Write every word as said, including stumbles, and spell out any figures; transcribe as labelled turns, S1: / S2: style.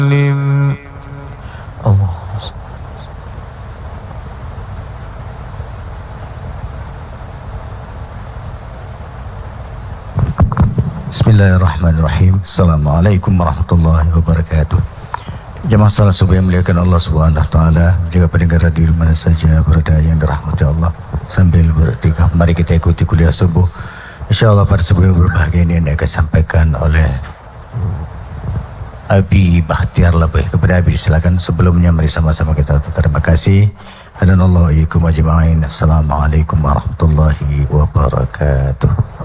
S1: Allah.
S2: Bismillahirrahmanirrahim. Assalamualaikum warahmatullahi wabarakatuh. Jemaah salat subuh yang muliakan Allah Subhanahu wa taala, juga pendengar radio mana saja berada yang dirahmati Allah, sambil beriktikaf mari kita ikuti kuliah subuh. Insyaallah pada subuh yang berbahagia ini akan disampaikan oleh Abi Bahtiar Labih. Kepada Abi silakan, sebelumnya mari sama-sama kita terima kasih. Hadanallahu iyyakum ajma'in. Assalamualaikum warahmatullahi wabarakatuh.